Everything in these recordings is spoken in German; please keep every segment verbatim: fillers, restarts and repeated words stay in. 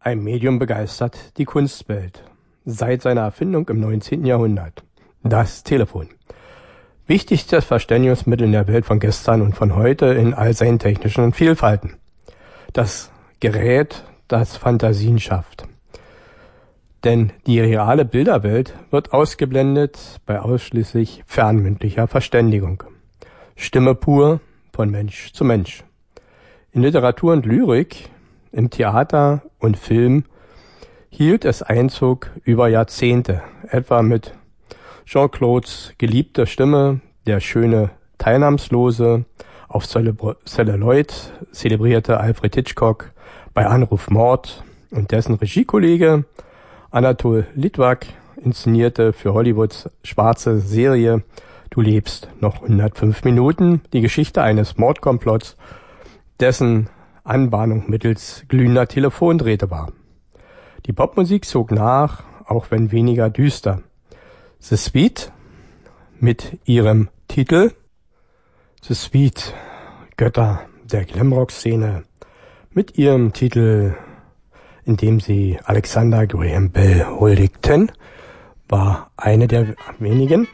Ein Medium begeistert die Kunstwelt. Seit seiner Erfindung im neunzehnten Jahrhundert. Das Telefon. Wichtigstes Verständigungsmittel in der Welt von gestern und von heute in all seinen technischen Vielfalten. Das Gerät, das Fantasien schafft. Denn die reale Bilderwelt wird ausgeblendet bei ausschließlich fernmündlicher Verständigung. Stimme pur von Mensch zu Mensch. In Literatur und Lyrik, im Theater und Film hielt es Einzug über Jahrzehnte, etwa mit Jean-Claudes geliebter Stimme, der schöne, teilnahmslose, auf Celluloid zelebrierte Alfred Hitchcock bei Anruf Mord und dessen Regiekollege Anatol Litvak inszenierte für Hollywoods schwarze Serie Du lebst noch hundertfünf Minuten die Geschichte eines Mordkomplotts, dessen Anbahnung mittels glühender Telefondrähte war. Die Popmusik zog nach, auch wenn weniger düster. The Sweet mit ihrem Titel The Sweet, Götter der Glamrock-Szene, mit ihrem Titel, in dem sie Alexander Graham Bell huldigten, war eine der wenigen.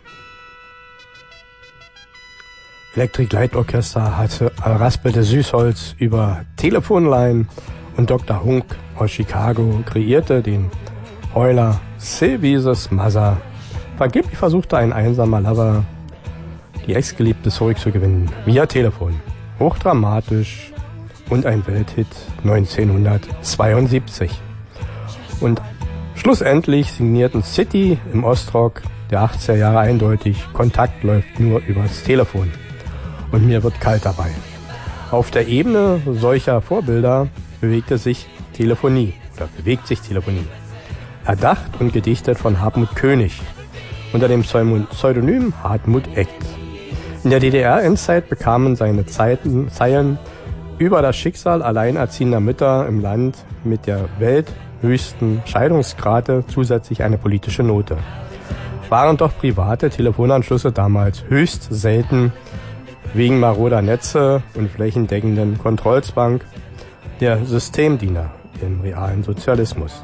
Electric Light Orchestra hatte raspelte Süßholz über Telefonline und Doktor Hunk aus Chicago kreierte den Heuler Sylvius Mother. Vergeblich versuchte ein einsamer Lover, die Ex-Geliebte zurückzugewinnen, via Telefon. Hochdramatisch und ein Welthit neunzehnhundertzweiundsiebzig. Und schlussendlich signierten City im Ostrock der achtziger Jahre eindeutig, Kontakt läuft nur übers Telefon. Und mir wird kalt dabei. Auf der Ebene solcher Vorbilder bewegte sich Telefonie oder bewegt sich Telefonie. Erdacht und gedichtet von Hartmut König unter dem Pseudonym Hartmut Echt. In der D D R-Endzeit bekamen seine Zeiten, Zeilen über das Schicksal alleinerziehender Mütter im Land mit der welthöchsten Scheidungsrate zusätzlich eine politische Note. Waren doch private Telefonanschlüsse damals höchst selten wegen maroder Netze und flächendeckenden Kontrollzwang der Systemdiener im realen Sozialismus.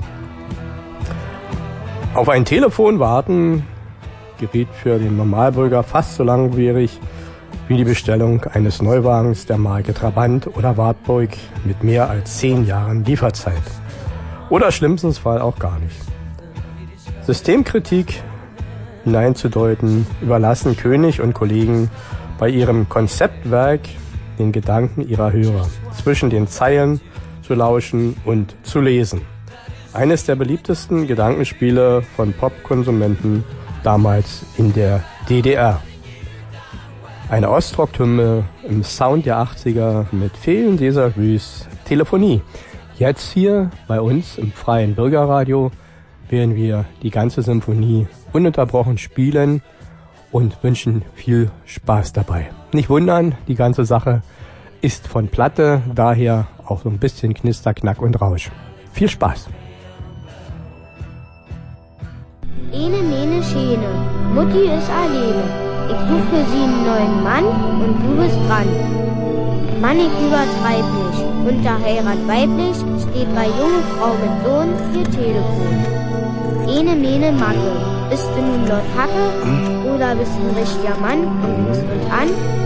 Auf ein Telefon warten geriet für den Normalbürger fast so langwierig wie die Bestellung eines Neuwagens der Marke Trabant oder Wartburg mit mehr als zehn Jahren Lieferzeit. Oder schlimmstens Fall auch gar nicht. Systemkritik hineinzudeuten überlassen König und Kollegen bei ihrem Konzeptwerk den Gedanken ihrer Hörer, zwischen den Zeilen zu lauschen und zu lesen. Eines der beliebtesten Gedankenspiele von Popkonsumenten damals in der D D R. Eine Ostrock-Hymne im Sound der achtziger mit vielen Déjà-vus, Telefonie. Jetzt hier bei uns im freien Bürgerradio werden wir die ganze Symphonie ununterbrochen spielen und wünschen viel Spaß dabei. Nicht wundern, die ganze Sache ist von Platte, daher auch so ein bisschen Knister, Knack und Rausch. Viel Spaß! Ene, mene, schene, Mutti ist alleine. Ich such für sie einen neuen Mann und du bist dran. Mann, ich übertreib nicht. Unter Heirat weiblich steht bei junge Frau mit Sohn ihr Telefon. Ene, mene, Macke, bist du nun laut Hacke oder bist du ein richtiger Mann und rufst mich an?